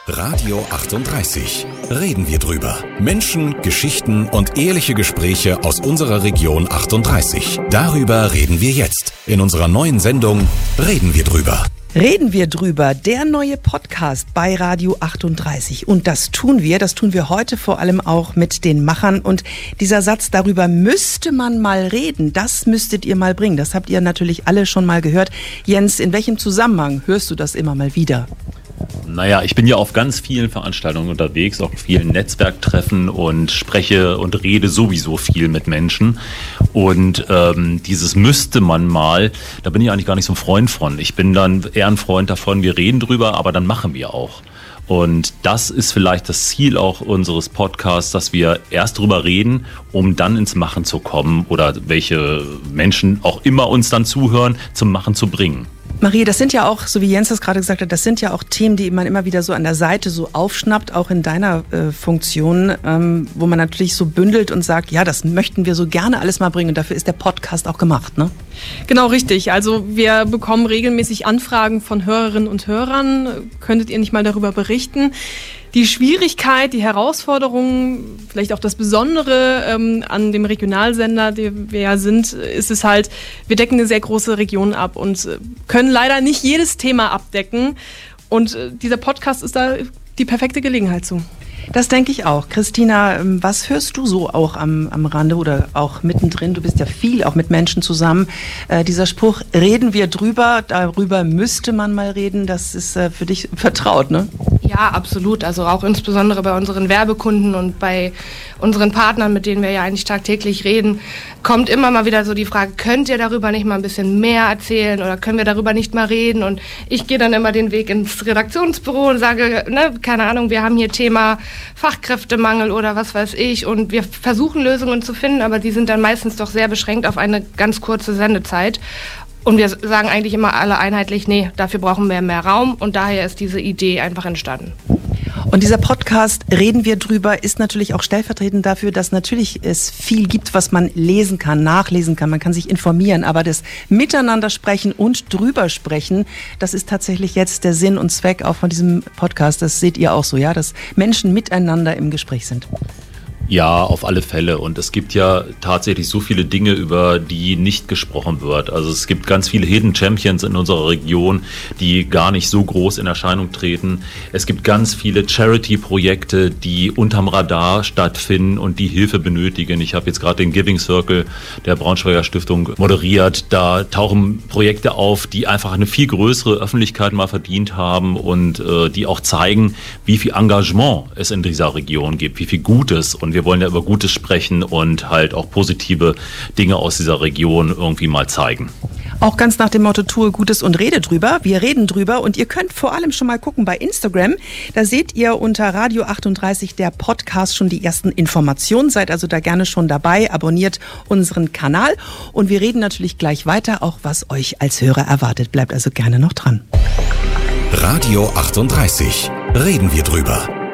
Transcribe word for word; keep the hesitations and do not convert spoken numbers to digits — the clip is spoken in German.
Radio achtunddreißig. Reden wir drüber. Menschen, Geschichten und ehrliche Gespräche aus unserer Region achtunddreißig. Darüber reden wir jetzt in unserer neuen Sendung Reden wir drüber. Reden wir drüber, der neue Podcast bei Radio achtunddreißig. Und das tun wir, das tun wir heute vor allem auch mit den Machern. Und dieser Satz, darüber müsste man mal reden, das müsstet ihr mal bringen. Das habt ihr natürlich alle schon mal gehört. Jens, in welchem Zusammenhang hörst du das immer mal wieder? Naja, ich bin ja auf ganz vielen Veranstaltungen unterwegs, auch vielen Netzwerktreffen und spreche und rede sowieso viel mit Menschen. Und ähm, dieses müsste man mal, da bin ich eigentlich gar nicht so ein Freund von. Ich bin dann eher ein Freund davon, wir reden drüber, aber dann machen wir auch. Und das ist vielleicht das Ziel auch unseres Podcasts, dass wir erst drüber reden, um dann ins Machen zu kommen oder welche Menschen auch immer uns dann zuhören, zum Machen zu bringen. Marie, das sind ja auch, so wie Jens das gerade gesagt hat, das sind ja auch Themen, die man immer wieder so an der Seite so aufschnappt, auch in deiner äh, Funktion, ähm, wo man natürlich so bündelt und sagt, ja, das möchten wir so gerne alles mal bringen und dafür ist der Podcast auch gemacht, ne? Genau, richtig. Also wir bekommen regelmäßig Anfragen von Hörerinnen und Hörern. Könntet ihr nicht mal darüber berichten? Die Schwierigkeit, die Herausforderung, vielleicht auch das Besondere ähm, an dem Regionalsender, der wir ja sind, ist es halt, wir decken eine sehr große Region ab und äh, können leider nicht jedes Thema abdecken. Und äh, dieser Podcast ist da die perfekte Gelegenheit zu. Das denke ich auch. Christina, was hörst du so auch am, am Rande oder auch mittendrin? Du bist ja viel auch mit Menschen zusammen. Äh, dieser Spruch, reden wir drüber, darüber müsste man mal reden, das ist äh, für dich vertraut, ne? Ja, absolut. Also auch insbesondere bei unseren Werbekunden und bei unseren Partnern, mit denen wir ja eigentlich tagtäglich reden, kommt immer mal wieder so die Frage, könnt ihr darüber nicht mal ein bisschen mehr erzählen oder können wir darüber nicht mal reden? Und ich gehe dann immer den Weg ins Redaktionsbüro und sage, ne, keine Ahnung, wir haben hier Thema Fachkräftemangel oder was weiß ich und wir versuchen Lösungen zu finden, aber die sind dann meistens doch sehr beschränkt auf eine ganz kurze Sendezeit. Und wir sagen eigentlich immer alle einheitlich, nee, dafür brauchen wir mehr Raum und daher ist diese Idee einfach entstanden. Und dieser Podcast, reden wir drüber, ist natürlich auch stellvertretend dafür, dass natürlich es viel gibt, was man lesen kann, nachlesen kann, man kann sich informieren, aber das Miteinander sprechen und drüber sprechen, das ist tatsächlich jetzt der Sinn und Zweck auch von diesem Podcast. Das seht ihr auch so, ja, dass Menschen miteinander im Gespräch sind. Ja, auf alle Fälle. Und es gibt ja tatsächlich so viele Dinge, über die nicht gesprochen wird. Also es gibt ganz viele Hidden Champions in unserer Region, die gar nicht so groß in Erscheinung treten. Es gibt ganz viele Charity-Projekte, die unterm Radar stattfinden und die Hilfe benötigen. Ich habe jetzt gerade den Giving Circle der Braunschweiger Stiftung moderiert. Da tauchen Projekte auf, die einfach eine viel größere Öffentlichkeit mal verdient haben und äh, die auch zeigen, wie viel Engagement es in dieser Region gibt, wie viel Gutes. Und wir wollen ja über Gutes sprechen und halt auch positive Dinge aus dieser Region irgendwie mal zeigen. Auch ganz nach dem Motto, tue Gutes und rede drüber. Wir reden drüber und ihr könnt vor allem schon mal gucken bei Instagram. Da seht ihr unter Radio achtunddreißig der Podcast schon die ersten Informationen. Seid also da gerne schon dabei, abonniert unseren Kanal. Und wir reden natürlich gleich weiter, auch was euch als Hörer erwartet. Bleibt also gerne noch dran. Radio achtunddreißig. Reden wir drüber.